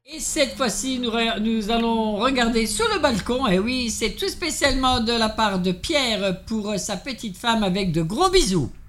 Et cette fois-ci, nous allons regarder sur le balcon. Et oui, c'est tout spécialement de la part de Pierre pour sa petite femme avec de gros bisous.